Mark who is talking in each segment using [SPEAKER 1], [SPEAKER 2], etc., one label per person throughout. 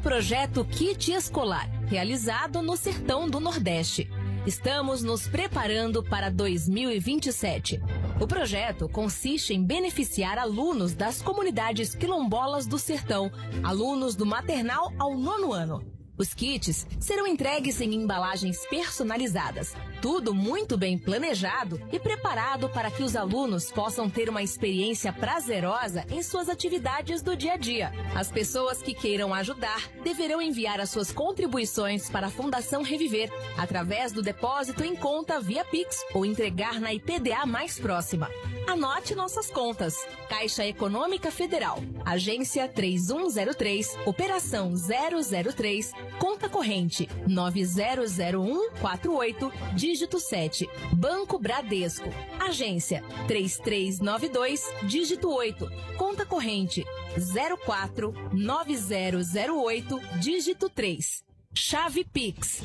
[SPEAKER 1] projeto Kit Escolar, realizado no Sertão do Nordeste. Estamos nos preparando para 2027. O projeto consiste em beneficiar alunos das comunidades quilombolas do Sertão, alunos do maternal ao 9º ano. Os kits serão entregues em embalagens personalizadas, tudo muito bem planejado e preparado para que os alunos possam ter uma experiência prazerosa em suas atividades do dia a dia. As pessoas que queiram ajudar deverão enviar as suas contribuições para a Fundação Reviver, através do depósito em conta via Pix ou entregar na IPDA mais próxima. Anote nossas contas. Caixa Econômica Federal, Agência 3103, Operação 003, Conta Corrente 900148, dígito 7. Banco Bradesco, Agência 3392, dígito 8. Conta Corrente 049008, dígito 3. Chave Pix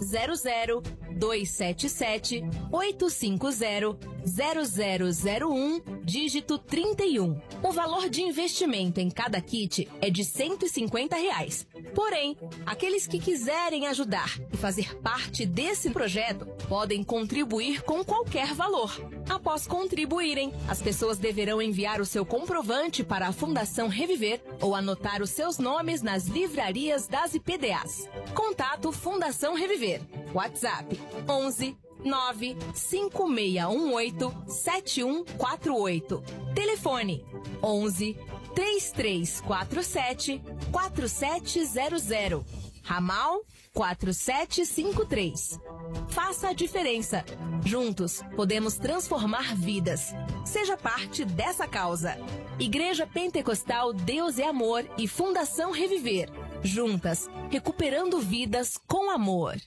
[SPEAKER 1] 00277-850-0001, dígito 31. O valor de investimento em cada kit é de R$ 150. Porém, aqueles que quiserem ajudar e fazer parte desse projeto podem contribuir com qualquer valor. Após contribuírem, as pessoas deverão enviar o seu comprovante para a Fundação Reviver ou anotar os seus nomes nas livrarias das IPDAs. Contato Fundação Reviver. WhatsApp 11 95618 7148. Telefone 11 3347 4700. Ramal 4753. Faça a diferença. Juntos podemos transformar vidas. Seja parte dessa causa. Igreja Pentecostal Deus é Amor e Fundação Reviver. Juntas, recuperando vidas com amor.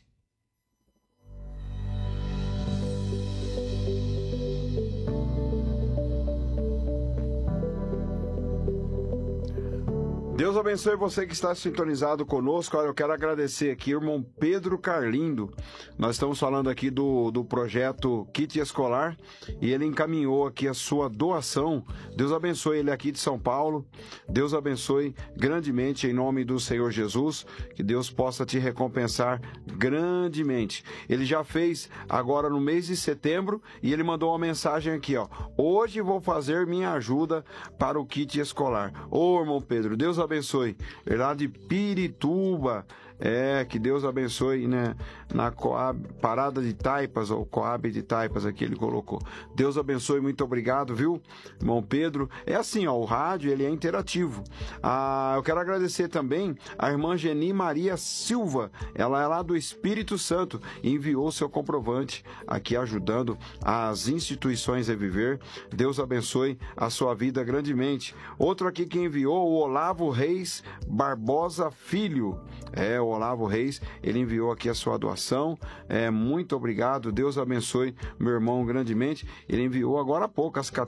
[SPEAKER 2] Deus abençoe você que está sintonizado conosco. Olha, eu quero agradecer aqui o irmão Pedro Carlindo. Nós estamos falando aqui do projeto Kit Escolar e ele encaminhou aqui a sua doação. Deus abençoe ele aqui de São Paulo. Deus abençoe grandemente em nome do Senhor Jesus. Que Deus possa te recompensar grandemente. Ele já fez agora no mês de setembro e ele mandou uma mensagem aqui, ó. Hoje vou fazer minha ajuda para o Kit Escolar. Ô, irmão Pedro, Deus abençoe. Lá de Pirituba, que Deus abençoe, né? Na Coab, Parada de Taipas, ou Coab de Taipas, aqui ele colocou. Deus abençoe, muito obrigado, viu, irmão Pedro? É assim, ó, o rádio, ele é interativo. Eu quero agradecer também a irmã Geni Maria Silva, ela é lá do Espírito Santo, e enviou seu comprovante aqui ajudando as instituições a viver. Deus abençoe a sua vida grandemente. Outro aqui que enviou, o Olavo Reis Barbosa Filho. O Olavo Reis, ele enviou aqui a sua doação. Muito obrigado, Deus abençoe meu irmão grandemente. Ele enviou agora há pouco, às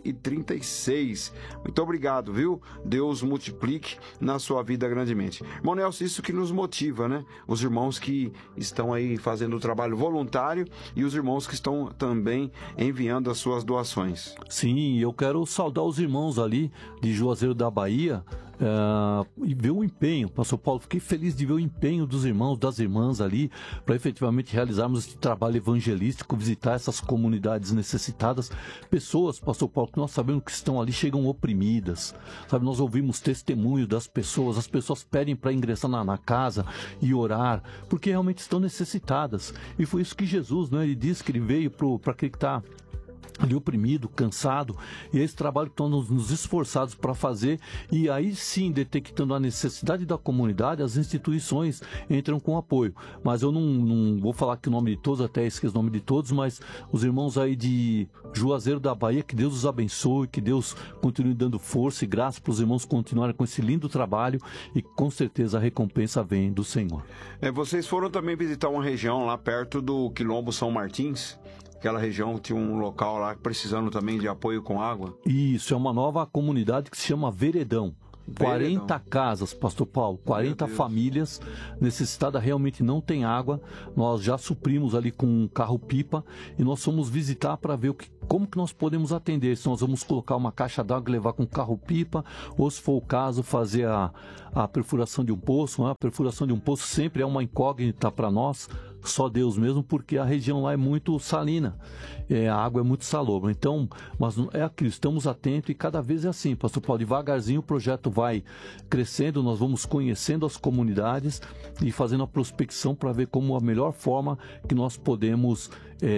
[SPEAKER 2] 14h36. Muito obrigado, viu? Deus multiplique na sua vida grandemente. Irmão Nelson, isso que nos motiva, né? Os irmãos que estão aí fazendo o trabalho voluntário e os irmãos que estão também enviando as suas doações.
[SPEAKER 3] Sim, eu quero saudar os irmãos ali de Juazeiro da Bahia, e ver o empenho, pastor Paulo, fiquei feliz de ver o empenho dos irmãos, das irmãs ali, para efetivamente realizarmos esse trabalho evangelístico, visitar essas comunidades necessitadas, pessoas, pastor Paulo, que nós sabemos que estão ali, chegam oprimidas, sabe, nós ouvimos testemunho das pessoas, as pessoas pedem para ingressar na casa e orar, porque realmente estão necessitadas, e foi isso que Jesus, né, ele disse que ele veio para aquele que está ali oprimido, cansado, e é esse trabalho que estamos nos esforçados para fazer, e aí sim, detectando a necessidade da comunidade, as instituições entram com apoio. Mas eu não vou falar aqui o nome de todos, até esqueço o nome de todos, mas os irmãos aí de Juazeiro da Bahia, que Deus os abençoe, que Deus continue dando força e graça para os irmãos continuarem com esse lindo trabalho, e com certeza a recompensa vem do Senhor.
[SPEAKER 2] Vocês foram também visitar uma região lá perto do Quilombo São Martins? Aquela região tinha um local lá precisando também de apoio com água.
[SPEAKER 3] Isso, é uma nova comunidade que se chama Veredão. 40 casas, pastor Paulo, 40 famílias necessitadas, realmente não tem água. Nós já suprimos ali com um carro-pipa e nós fomos visitar para ver como que nós podemos atender. Se nós vamos colocar uma caixa d'água e levar com carro-pipa, ou se for o caso, fazer a perfuração de um poço. A perfuração de um poço sempre é uma incógnita para nós, só Deus mesmo, porque a região lá é muito salina, a água é muito salobra. Então, mas é aquilo, estamos atentos e cada vez é assim, pastor Paulo, devagarzinho o projeto vai crescendo, nós vamos conhecendo as comunidades e fazendo a prospecção para ver como a melhor forma que nós podemos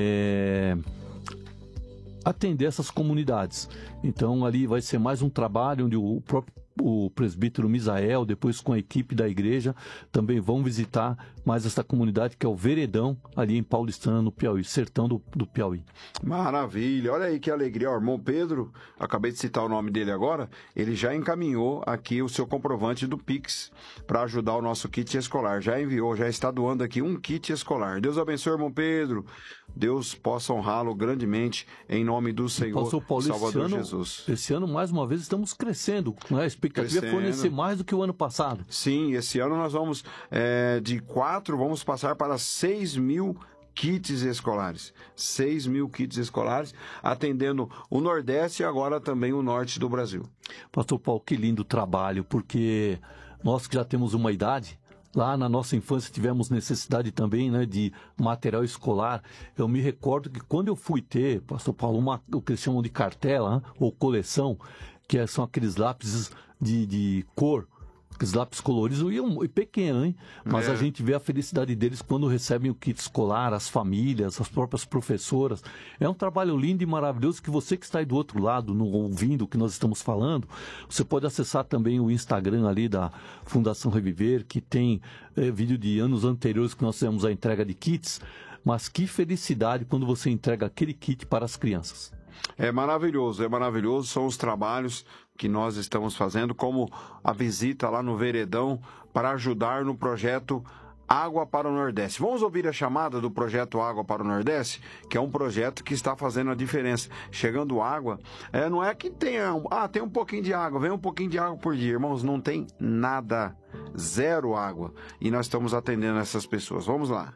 [SPEAKER 3] atender essas comunidades. Então ali vai ser mais um trabalho onde o presbítero Misael, depois com a equipe da igreja, também vão visitar mais essa comunidade que é o Veredão, ali em Paulistana, no Piauí, sertão do Piauí.
[SPEAKER 2] Maravilha, olha aí que alegria, o irmão Pedro, acabei de citar o nome dele agora, ele já encaminhou aqui o seu comprovante do Pix para ajudar o nosso kit escolar, já enviou, já está doando aqui um kit escolar. Deus abençoe, irmão Pedro, Deus possa honrá-lo grandemente, em nome do Senhor,
[SPEAKER 3] Paulo,
[SPEAKER 2] Salvador Jesus.
[SPEAKER 3] Esse ano, mais uma vez, estamos crescendo, não é? A expectativa é fornecer mais do que o ano passado.
[SPEAKER 2] Sim, esse ano nós vamos, de 4, vamos passar para 6 mil kits escolares. 6 mil kits escolares, atendendo o Nordeste e agora também o Norte do Brasil.
[SPEAKER 3] Pastor Paulo, que lindo trabalho, porque nós que já temos uma idade, lá na nossa infância tivemos necessidade também, né, de material escolar. Eu me recordo que quando eu fui ter, pastor Paulo, o que eles chamam de cartela, né, ou coleção, que são aqueles lápis de cor, aqueles lápis coloridos, e pequeno, hein? Mas a gente vê a felicidade deles quando recebem o kit escolar, as famílias, as próprias professoras. É um trabalho lindo e maravilhoso que você que está aí do outro lado, ouvindo o que nós estamos falando, você pode acessar também o Instagram ali da Fundação Reviver, que tem vídeo de anos anteriores que nós fizemos a entrega de kits, mas que felicidade quando você entrega aquele kit para as crianças.
[SPEAKER 2] É maravilhoso, são os trabalhos que nós estamos fazendo, como a visita lá no Veredão para ajudar no projeto Água para o Nordeste. Vamos ouvir a chamada do projeto Água para o Nordeste, que é um projeto que está fazendo a diferença. Chegando água, não é que tenha, tem um pouquinho de água, vem um pouquinho de água por dia. Irmãos, não tem nada, zero água. E nós estamos atendendo essas pessoas. Vamos lá.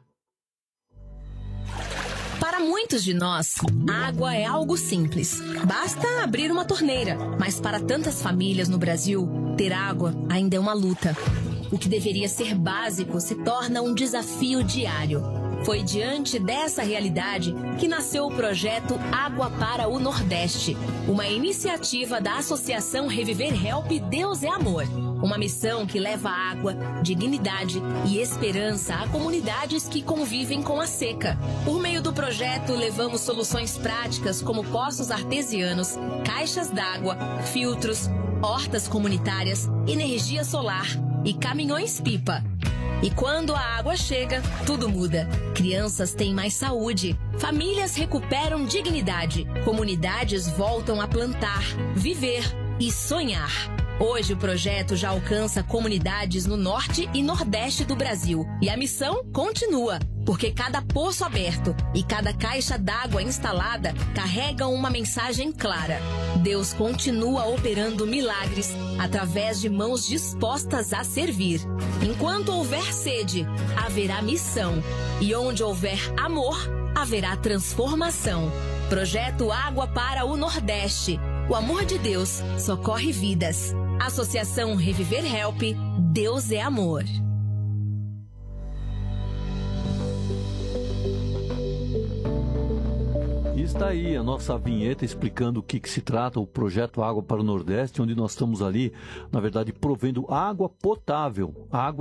[SPEAKER 1] Para muitos de nós, água é algo simples. Basta abrir uma torneira. Mas para tantas famílias no Brasil, ter água ainda é uma luta. O que deveria ser básico se torna um desafio diário. Foi diante dessa realidade que nasceu o projeto Água para o Nordeste, uma iniciativa da Associação Reviver Help Deus é Amor. Uma missão que leva água, dignidade e esperança a comunidades que convivem com a seca. Por meio do projeto, levamos soluções práticas como poços artesianos, caixas d'água, filtros, hortas comunitárias, energia solar e caminhões-pipa. E quando a água chega, tudo muda. Crianças têm mais saúde, famílias recuperam dignidade, comunidades voltam a plantar, viver e sonhar. Hoje o projeto já alcança comunidades no norte e nordeste do Brasil. E a missão continua, porque cada poço aberto e cada caixa d'água instalada carregam uma mensagem clara. Deus continua operando milagres através de mãos dispostas a servir. Enquanto houver sede, haverá missão. E onde houver amor, haverá transformação. Projeto Água para o Nordeste. O amor de Deus socorre vidas. Associação Reviver Help, Deus é Amor.
[SPEAKER 3] E está aí a nossa vinheta explicando o que se trata o projeto Água para o Nordeste, onde nós estamos ali, na verdade, provendo água potável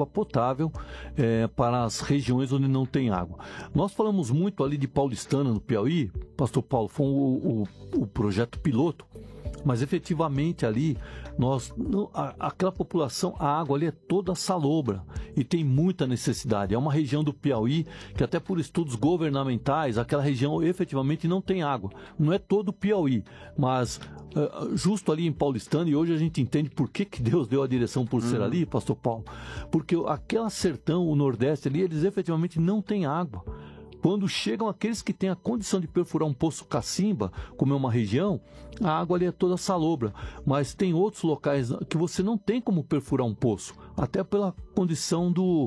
[SPEAKER 3] para as regiões onde não tem água. Nós falamos muito ali de Paulistana, no Piauí, pastor Paulo, foi o projeto piloto, mas efetivamente ali, aquela população, a água ali é toda salobra e tem muita necessidade. É uma região do Piauí que até por estudos governamentais, aquela região efetivamente não tem água. Não é todo o Piauí, mas justo ali em Paulistana, e hoje a gente entende por que Deus deu a direção por ser ali, pastor Paulo, porque aquela sertão, o Nordeste ali, eles efetivamente não têm água. quando chegam aqueles que têm a condição de perfurar um poço cacimba, como é uma região, a água ali é toda salobra. Mas tem outros locais que você não tem como perfurar um poço, até pela condição do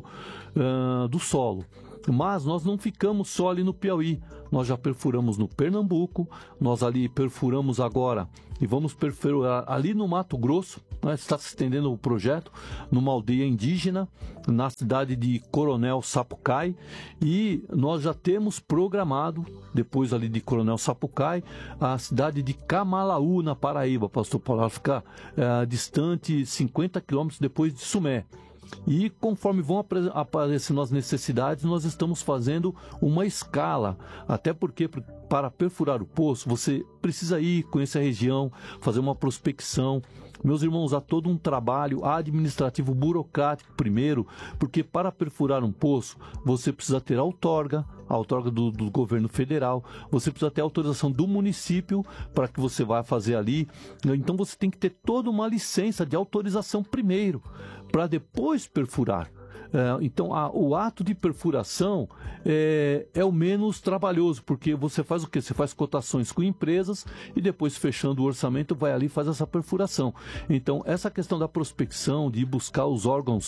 [SPEAKER 3] solo. Mas nós não ficamos só ali no Piauí, nós já perfuramos no Pernambuco, nós ali perfuramos agora e vamos perfurar ali no Mato Grosso, né? Está se estendendo o projeto, numa aldeia indígena, na cidade de Coronel Sapucaí, e nós já temos programado, depois ali de Coronel Sapucaí, a cidade de Camalaú, na Paraíba, pastor Paulo, ela fica distante 50 quilômetros depois de Sumé. E conforme vão aparecendo as necessidades, nós estamos fazendo uma escala, até porque para perfurar o poço, você precisa ir, conhecer a região, fazer uma prospecção. Meus irmãos, há todo um trabalho administrativo burocrático primeiro, porque para perfurar um poço, você precisa ter a outorga do governo federal, você precisa ter a autorização do município para que você vá fazer ali. Então você tem que ter toda uma licença de autorização primeiro, para depois perfurar. Então, o ato de perfuração é o menos trabalhoso, porque você faz o quê? Você faz cotações com empresas e depois, fechando o orçamento, vai ali e faz essa perfuração. Então, essa questão da prospecção, de buscar os órgãos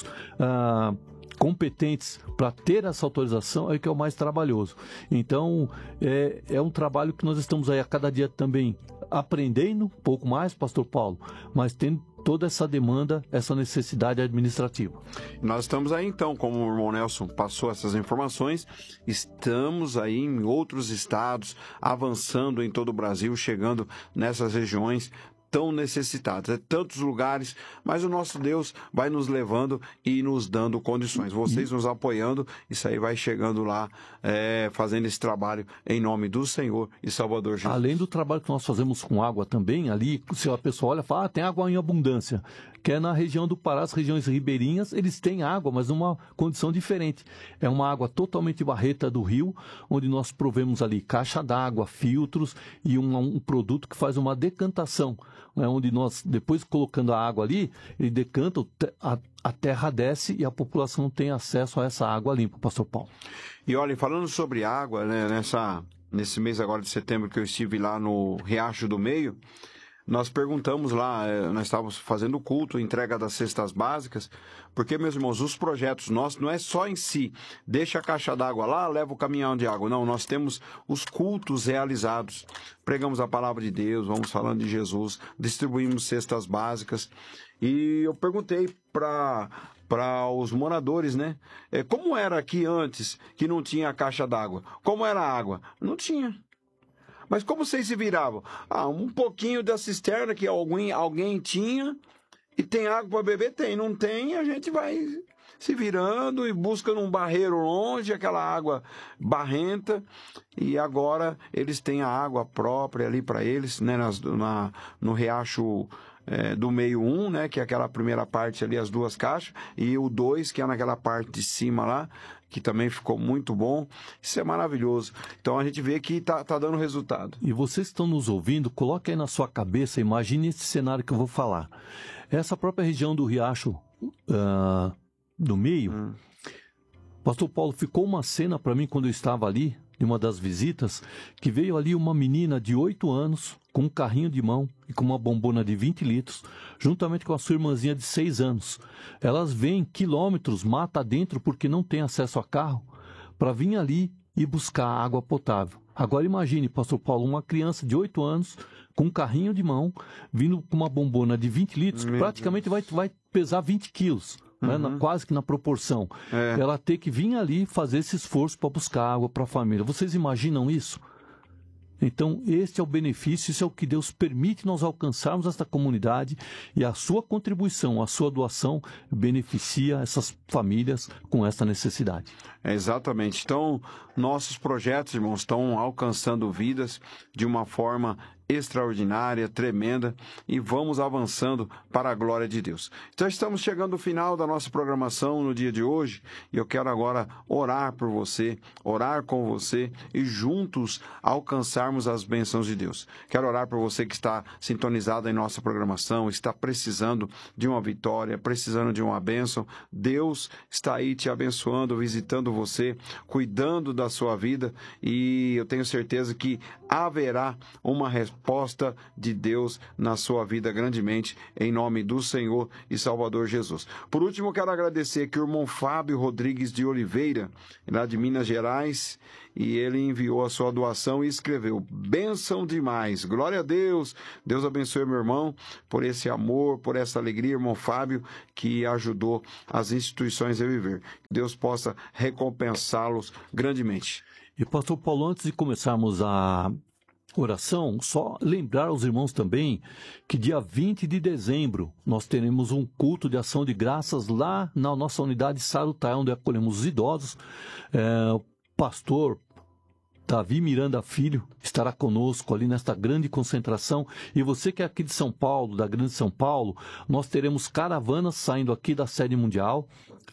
[SPEAKER 3] competentes para ter essa autorização é que é o mais trabalhoso. Então, é um trabalho que nós estamos aí a cada dia também aprendendo um pouco mais, pastor Paulo, mas tendo toda essa demanda, essa necessidade administrativa.
[SPEAKER 2] Nós estamos aí então, como o irmão Nelson passou essas informações, estamos aí em outros estados, avançando em todo o Brasil, chegando nessas regiões tão necessitadas, tantos lugares, mas o nosso Deus vai nos levando e nos dando condições. Vocês nos apoiando, isso aí vai chegando lá, fazendo esse trabalho em nome do Senhor e Salvador Jesus.
[SPEAKER 3] Além do trabalho que nós fazemos com água também, ali, se a pessoa olha e fala, tem água em abundância, que é na região do Pará, as regiões ribeirinhas, eles têm água, mas numa condição diferente. É uma água totalmente barreta do rio, onde nós provemos ali caixa d'água, filtros e um produto que faz uma decantação, onde nós, depois colocando a água ali, ele decanta, a terra desce e a população tem acesso a essa água limpa, pastor Paulo.
[SPEAKER 2] E olha, falando sobre água, né, nesse mês agora de setembro que eu estive lá no Riacho do Meio, nós perguntamos lá, nós estávamos fazendo o culto, entrega das cestas básicas, porque, meus irmãos, os projetos nossos não é só em si, deixa a caixa d'água lá, leva o caminhão de água. Não, nós temos os cultos realizados. Pregamos a palavra de Deus, vamos falando de Jesus, distribuímos cestas básicas. E eu perguntei para os moradores, né? Como era aqui antes, que não tinha a caixa d'água? Como era a água? Não tinha. Mas como vocês se viravam? Um pouquinho da cisterna que alguém tinha e tem água para beber? Tem. Não tem, a gente vai se virando e busca num barreiro longe aquela água barrenta. E agora eles têm a água própria ali para eles, né? No Riacho do Meio 1, né? Que é aquela primeira parte ali, as 2 caixas. E o 2, que é naquela parte de cima lá, que também ficou muito bom. Isso é maravilhoso. Então a gente vê que tá dando resultado.
[SPEAKER 3] E vocês que estão nos ouvindo, coloque aí na sua cabeça, imagine esse cenário que eu vou falar. Essa própria região do Riacho do Meio, pastor Paulo, ficou uma cena para mim quando eu estava ali, em uma das visitas, que veio ali uma menina de 8 anos, com um carrinho de mão e com uma bombona de 20 litros, juntamente com a sua irmãzinha de 6 anos. Elas vêm quilômetros, mata dentro, porque não tem acesso a carro, para vir ali e buscar água potável. Agora imagine, pastor Paulo, uma criança de 8 anos, com um carrinho de mão, vindo com uma bombona de 20 litros, que praticamente vai pesar 20 quilos. Né, quase que na proporção. Ela ter que vir ali fazer esse esforço para buscar água para a família. Vocês imaginam isso? Então, este é o benefício, isso é o que Deus permite nós alcançarmos esta comunidade, e a sua contribuição, a sua doação beneficia essas famílias com esta necessidade.
[SPEAKER 2] Exatamente. Então, nossos projetos, irmãos, estão alcançando vidas de uma forma extraordinária, tremenda, e vamos avançando para a glória de Deus. Então estamos chegando ao final da nossa programação no dia de hoje, e eu quero agora orar por você, orar com você e juntos alcançarmos as bênçãos de Deus. Quero orar por você que está sintonizado em nossa programação, está precisando de uma vitória, precisando de uma bênção. Deus está aí te abençoando, visitando você, cuidando da sua vida, e eu tenho certeza que haverá uma resposta de Deus na sua vida grandemente, em nome do Senhor e Salvador Jesus. Por último, quero agradecer aqui o irmão Fábio Rodrigues de Oliveira, lá de Minas Gerais, e ele enviou a sua doação e escreveu: bênção demais, glória a Deus. Deus abençoe meu irmão por esse amor, por essa alegria, irmão Fábio, que ajudou as instituições a viver. Que Deus possa recompensá-los grandemente.
[SPEAKER 3] E pastor Paulo, antes de começarmos a oração, só lembrar aos irmãos também que dia 20 de dezembro nós teremos um culto de ação de graças lá na nossa unidade Sarutai, onde acolhemos os idosos. O pastor Davi Miranda Filho estará conosco ali nesta grande concentração. E você que é aqui de São Paulo, da Grande São Paulo, nós teremos caravanas saindo aqui da sede mundial,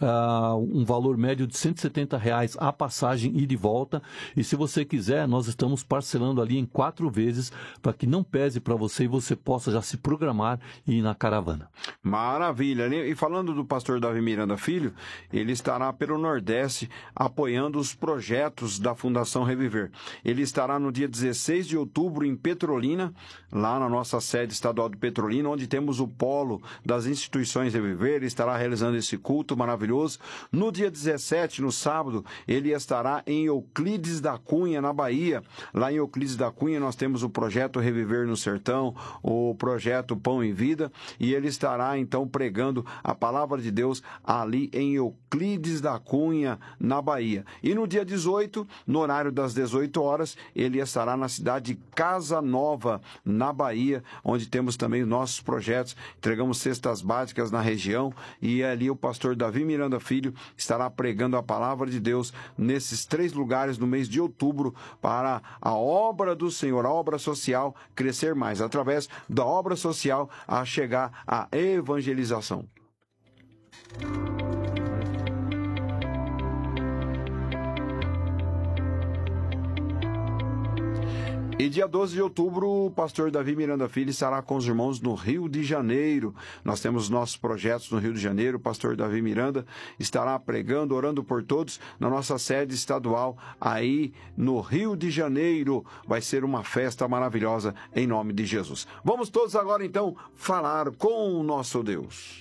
[SPEAKER 3] um valor médio de R$170 a passagem ida e de volta. E se você quiser, nós estamos parcelando ali em 4 vezes, para que não pese para você e você possa já se programar e ir na caravana.
[SPEAKER 2] Maravilha! E falando do pastor Davi Miranda Filho, ele estará pelo Nordeste apoiando os projetos da Fundação Reviver. Ele estará no dia 16 de outubro em Petrolina, lá na nossa sede estadual de Petrolina, onde temos o polo das instituições Reviver. Ele estará realizando esse culto maravilhoso. No dia 17, no sábado, ele estará em Euclides da Cunha, na Bahia. Lá em Euclides da Cunha nós temos o projeto Reviver no Sertão, o projeto Pão e Vida, e ele estará então pregando a palavra de Deus ali em Euclides da Cunha, na Bahia. E no dia 18, no horário das 18 horas, ele estará na cidade de Casa Nova, na Bahia, onde temos também os nossos projetos. Entregamos cestas básicas na região, e ali o pastor Davi Miranda Filho estará pregando a palavra de Deus nesses 3 lugares no mês de outubro, para a obra do Senhor, a obra social, crescer mais, através da obra social, a chegar à evangelização. E dia 12 de outubro, o pastor Davi Miranda Filho estará com os irmãos no Rio de Janeiro. Nós temos nossos projetos no Rio de Janeiro. O pastor Davi Miranda estará pregando, orando por todos, na nossa sede estadual aí no Rio de Janeiro. Vai ser uma festa maravilhosa em nome de Jesus. Vamos todos agora então falar com o nosso Deus.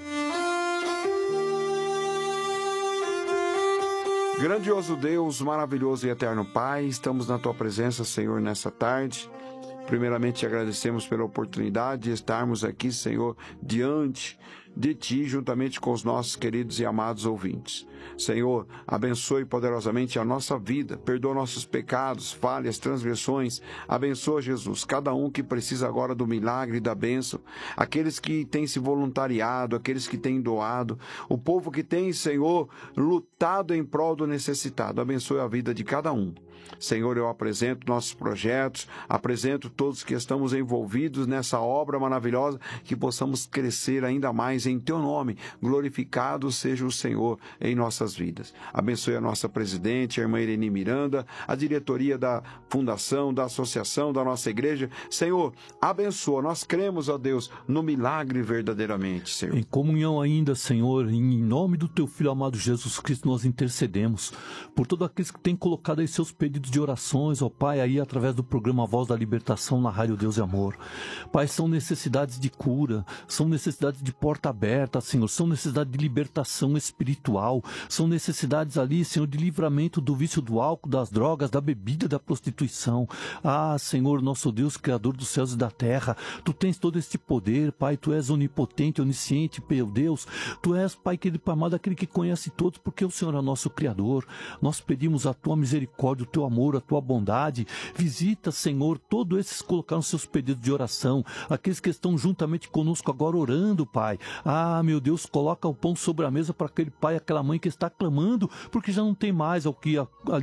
[SPEAKER 2] Grandioso Deus, maravilhoso e eterno Pai, estamos na Tua presença, Senhor, nessa tarde. Primeiramente, te agradecemos pela oportunidade de estarmos aqui, Senhor, diante de Ti, juntamente com os nossos queridos e amados ouvintes. Senhor, abençoe poderosamente a nossa vida, perdoa nossos pecados, falhas, transgressões. Abençoa, Jesus, cada um que precisa agora do milagre e da bênção, aqueles que têm se voluntariado, aqueles que têm doado, o povo que tem, Senhor, lutado em prol do necessitado. Abençoe a vida de cada um. Senhor, eu apresento nossos projetos, apresento todos que estamos envolvidos nessa obra maravilhosa, que possamos crescer ainda mais em Teu nome. Glorificado seja o Senhor em nossas vidas. Abençoe a nossa presidente, a irmã Irene Miranda, a diretoria da fundação, da associação, da nossa igreja. Senhor, abençoa. Nós cremos, ó Deus, no milagre verdadeiramente, Senhor.
[SPEAKER 3] Em comunhão ainda, Senhor, em nome do Teu Filho amado Jesus Cristo, nós intercedemos por todos aqueles que têm colocado aí seus pedidos de orações, ó Pai, aí através do programa Voz da Libertação na Rádio Deus e Amor. Pai, são necessidades de cura, são necessidades de porta aberta, Senhor, são necessidades de libertação espiritual, são necessidades ali, Senhor, de livramento do vício do álcool, das drogas, da bebida, da prostituição. Ah, Senhor, nosso Deus, Criador dos céus e da terra, Tu tens todo este poder, Pai, Tu és onipotente, onisciente, meu Deus, Tu és, Pai querido, Pai amado, aquele que conhece todos, porque o Senhor é nosso Criador. Nós pedimos a Tua misericórdia, o Teu amor, a Tua bondade. Visita, Senhor, todos esses que colocaram seus pedidos de oração, aqueles que estão juntamente conosco agora orando, Pai. Ah, meu Deus, coloca o pão sobre a mesa para aquele pai, aquela mãe que está clamando, porque já não tem mais ao que ali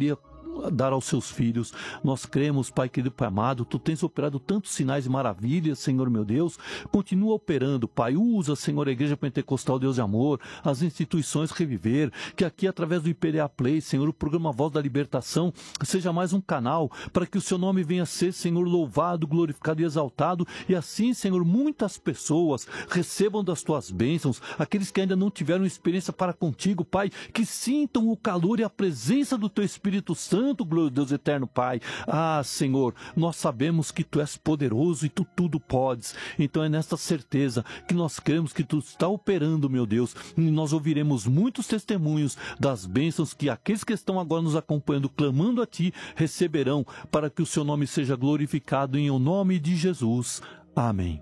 [SPEAKER 3] dar aos seus filhos. Nós cremos, Pai querido, Pai amado, Tu tens operado tantos sinais e maravilhas, Senhor meu Deus. Continua operando, Pai. Usa, Senhor, a Igreja Pentecostal Deus de Amor, as instituições Reviver, que aqui através do IPDA Play, Senhor, o programa Voz da Libertação, seja mais um canal para que o Seu nome venha a ser, Senhor, louvado, glorificado e exaltado. E assim, Senhor, muitas pessoas recebam das Tuas bênçãos, aqueles que ainda não tiveram experiência para contigo, Pai, que sintam o calor e a presença do Teu Espírito Santo, glória a Deus eterno, Pai. Ah, Senhor, nós sabemos que Tu és poderoso e Tu tudo podes. Então é nesta certeza que nós cremos que Tu está operando, meu Deus, e nós ouviremos muitos testemunhos das bênçãos que aqueles que estão agora nos acompanhando, clamando a Ti, receberão, para que o Seu nome seja glorificado em o nome de Jesus. Amém.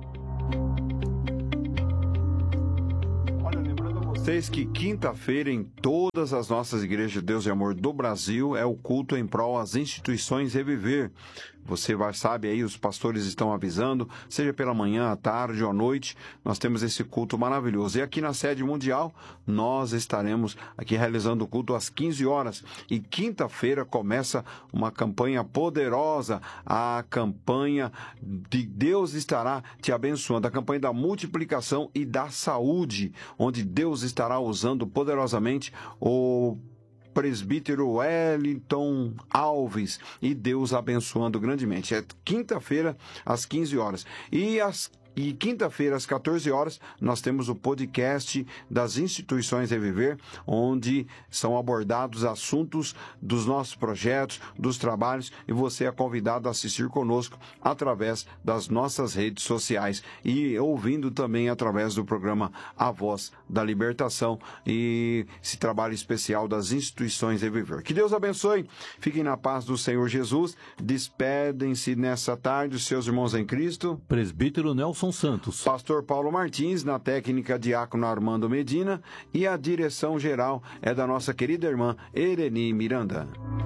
[SPEAKER 2] Vocês que quinta-feira em todas as nossas igrejas de Deus e Amor do Brasil é o culto em prol às instituições Reviver. Você sabe aí, os pastores estão avisando, seja pela manhã, à tarde ou à noite, nós temos esse culto maravilhoso. E aqui na sede mundial, nós estaremos aqui realizando o culto às 15 horas. E quinta-feira começa uma campanha poderosa, a campanha de Deus estará te abençoando, a campanha da multiplicação e da saúde, onde Deus estará usando poderosamente o presbítero Wellington Alves, e Deus abençoando grandemente. É quinta-feira às 15 horas. E quinta-feira, às 14 horas, nós temos o podcast das instituições Reviver, onde são abordados assuntos dos nossos projetos, dos trabalhos, e você é convidado a assistir conosco através das nossas redes sociais e ouvindo também através do programa A Voz da Libertação e esse trabalho especial das instituições Reviver. Que Deus abençoe, fiquem na paz do Senhor Jesus, despedem-se nessa tarde os seus irmãos em Cristo.
[SPEAKER 3] Presbítero Nelson Santos,
[SPEAKER 2] Pastor Paulo Martins, na técnica Diácono Armando Medina, e a direção geral é da nossa querida irmã Ereni Miranda.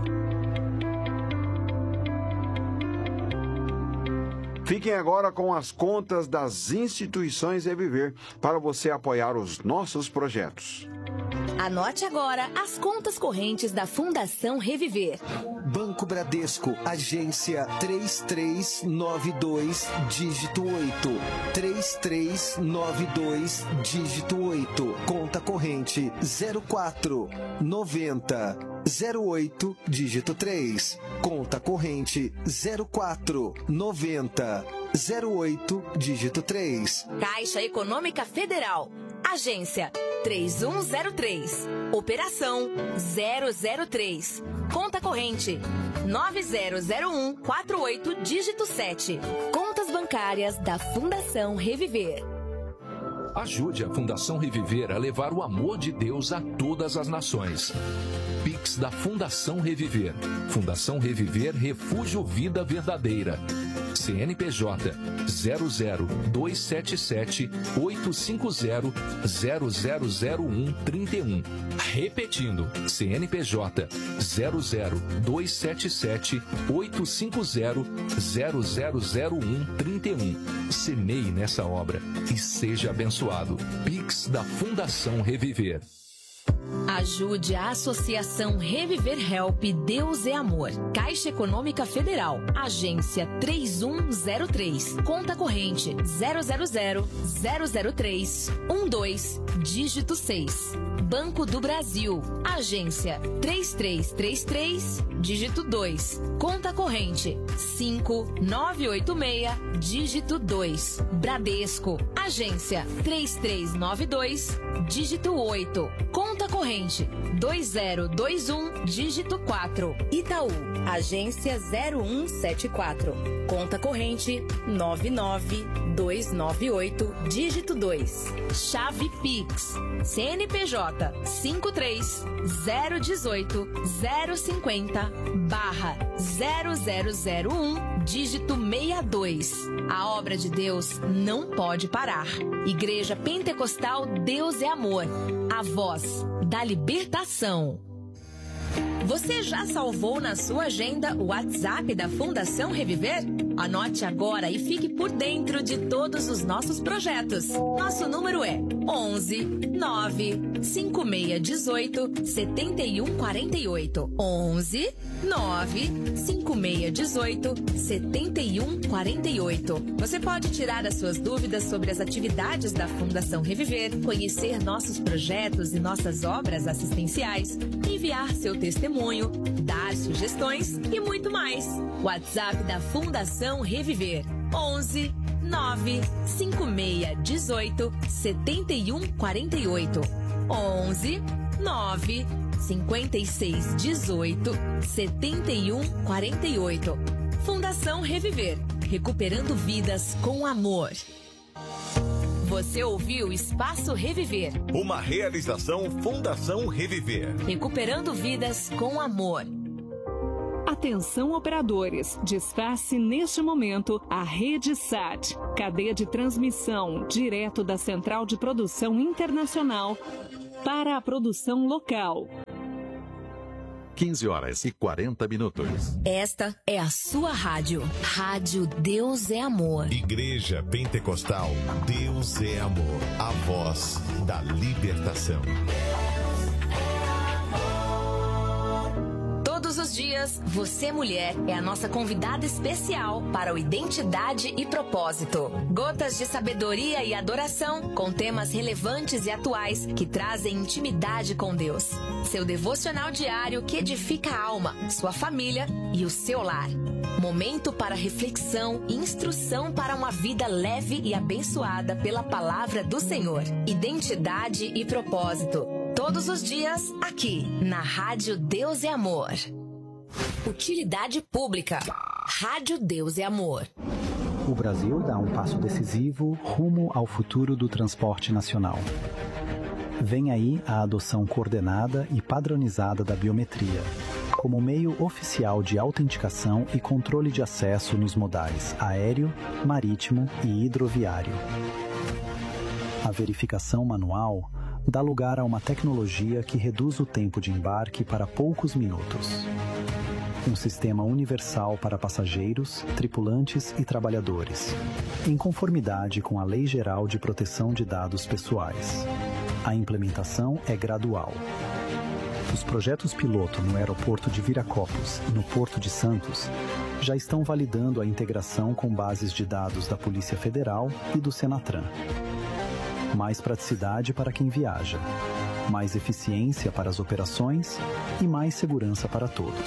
[SPEAKER 2] Fiquem agora com as contas das instituições Reviver para você apoiar os nossos projetos.
[SPEAKER 1] Anote agora as contas correntes da Fundação Reviver.
[SPEAKER 4] Banco Bradesco, agência 3392, dígito 8. 3392, dígito 8. Conta corrente 0490 08, dígito 3. Conta corrente 0490 08, dígito 3.
[SPEAKER 1] Caixa Econômica Federal. Agência 3103. Operação 003. Conta corrente 900148, dígito 7. Contas bancárias da Fundação Reviver.
[SPEAKER 5] Ajude a Fundação Reviver a levar o amor de Deus a todas as nações. Pix da Fundação Reviver. Fundação Reviver Refúgio Vida Verdadeira. CNPJ 00277 850 0001 31. Repetindo, CNPJ 00277 850 0001 31. Semeie nessa obra e seja abençoado. Pix da Fundação Reviver.
[SPEAKER 1] Ajude a Associação Reviver Help Deus é Amor. Caixa Econômica Federal. Agência 3103. Conta corrente 000-003-12, dígito 6. Banco do Brasil. Agência 3333, dígito 2. Conta corrente 5986, dígito 2. Bradesco. Agência 3392, dígito 8. Conta corrente 2021, dígito 4. Itaú. Agência 0174. Conta corrente 99298, dígito 2. Chave Pix. CNPJ 53-018-050/0001, dígito 62. A obra de Deus não pode parar. Igreja Pentecostal Deus é Amor. A voz da libertação. Você já salvou na sua agenda o WhatsApp da Fundação Reviver? Anote agora e fique por dentro de todos os nossos projetos. Nosso número é 11 9 5618 7148. 11 9 5618 7148. Você pode tirar as suas dúvidas sobre as atividades da Fundação Reviver, conhecer nossos projetos e nossas obras assistenciais, enviar seu testemunho, dar sugestões e muito mais. WhatsApp da Fundação Reviver: 11 9 5618 7148. 11 9 5618 7148. Fundação Reviver, recuperando vidas com amor. Você ouviu Espaço Reviver,
[SPEAKER 6] uma realização Fundação Reviver,
[SPEAKER 1] recuperando vidas com amor.
[SPEAKER 7] Atenção operadores, desface neste momento a Rede SAT, cadeia de transmissão direto da Central de Produção Internacional para a produção local.
[SPEAKER 6] 15h40.
[SPEAKER 1] Esta é a sua rádio. Rádio Deus é Amor.
[SPEAKER 6] Igreja Pentecostal Deus é Amor. A voz da libertação.
[SPEAKER 1] Todos os dias, você, mulher, é a nossa convidada especial para o Identidade e Propósito. Gotas de sabedoria e adoração com temas relevantes e atuais que trazem intimidade com Deus. Seu devocional diário que edifica a alma, sua família e o seu lar. Momento para reflexão e instrução para uma vida leve e abençoada pela palavra do Senhor. Identidade e Propósito. Todos os dias, aqui, na Rádio Deus é Amor. Utilidade pública. Rádio Deus é Amor.
[SPEAKER 8] O Brasil dá um passo decisivo rumo ao futuro do transporte nacional. Vem aí a adoção coordenada e padronizada da biometria, como meio oficial de autenticação e controle de acesso nos modais aéreo, marítimo e hidroviário. A verificação manual dá lugar a uma tecnologia que reduz o tempo de embarque para poucos minutos. Um sistema universal para passageiros, tripulantes e trabalhadores, em conformidade com a Lei Geral de Proteção de Dados Pessoais. A implementação é gradual. Os projetos piloto no aeroporto de Viracopos e no Porto de Santos já estão validando a integração com bases de dados da Polícia Federal e do Senatran. Mais praticidade para quem viaja, mais eficiência para as operações e mais segurança para todos.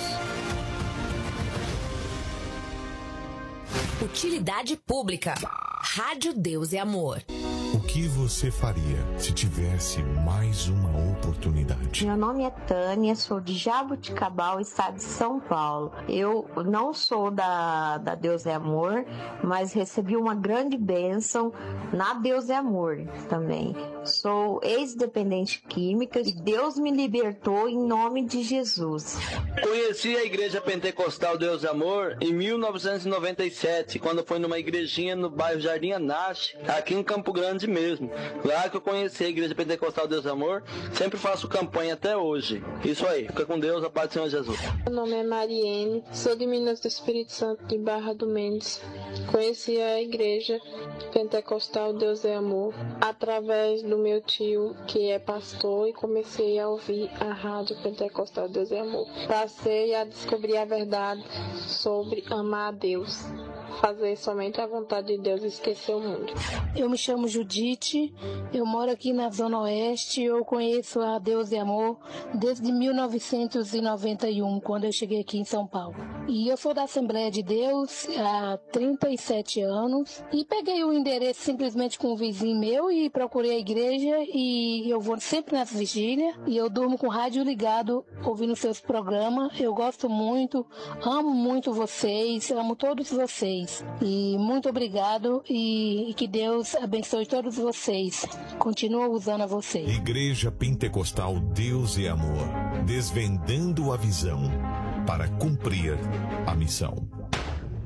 [SPEAKER 1] Utilidade pública. Rádio Deus é Amor.
[SPEAKER 6] O que você faria se tivesse mais uma oportunidade?
[SPEAKER 9] Meu nome é Tânia, sou de Jaboticabal, estado de São Paulo. Eu não sou da Deus é Amor, mas recebi uma grande bênção na Deus é Amor também. Sou ex-dependente química e Deus me libertou em nome de Jesus.
[SPEAKER 10] Conheci a Igreja Pentecostal Deus é Amor em 1997, quando foi numa igrejinha no bairro Jardim Anache, aqui em Campo Grande mesmo. Lá que eu conheci a Igreja Pentecostal Deus é Amor, sempre faço campanha até hoje. Isso aí, fica com Deus, a paz do Senhor Jesus.
[SPEAKER 11] Meu nome é Mariene, sou de Minas do Espírito Santo, de Barra do Mendes. Conheci a Igreja Pentecostal Deus é Amor através do meu tio, que é pastor, e comecei a ouvir a Rádio Pentecostal Deus é Amor. Passei a descobrir a verdade sobre amar a Deus, fazer somente a vontade de Deus e esquecer o mundo.
[SPEAKER 12] Eu me chamo Judite, eu moro aqui na Zona Oeste, eu conheço a Deus é Amor desde 1991, quando eu cheguei aqui em São Paulo. E eu sou da Assembleia de Deus há 37 anos e peguei o endereço simplesmente com um vizinho meu e procurei a igreja e eu vou sempre nas vigílias e eu durmo com o rádio ligado ouvindo seus programas. Eu gosto muito, amo muito vocês, amo todos vocês. E muito obrigado e que Deus abençoe todos vocês. Continua usando a vocês.
[SPEAKER 6] Igreja Pentecostal Deus e Amor, desvendando a visão para cumprir a missão.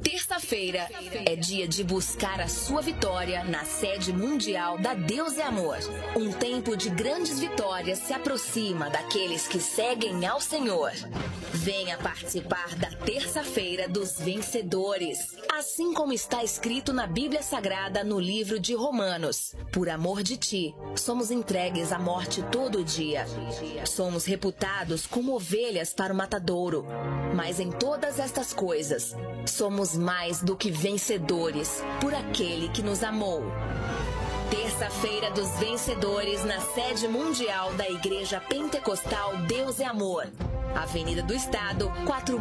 [SPEAKER 1] Terça-feira é dia de buscar a sua vitória na sede mundial da Deus é Amor. Um tempo de grandes vitórias se aproxima daqueles que seguem ao Senhor. Venha participar da Terça-feira dos Vencedores, assim como está escrito na Bíblia Sagrada no livro de Romanos. Por amor de ti, somos entregues à morte todo dia. Somos reputados como ovelhas para o matadouro, mas em todas estas coisas, somos mais do que vencedores por aquele que nos amou. Terça-feira dos Vencedores na sede mundial da Igreja Pentecostal Deus é Amor. Avenida do Estado,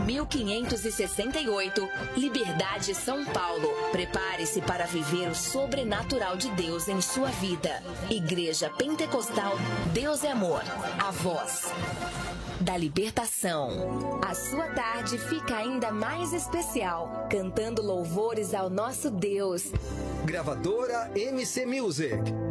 [SPEAKER 1] 4568, Liberdade, São Paulo. Prepare-se para viver o sobrenatural de Deus em sua vida. Igreja Pentecostal Deus é Amor, a voz da libertação. A sua tarde fica ainda mais especial, cantando louvores ao nosso Deus.
[SPEAKER 4] Gravadora MC Music.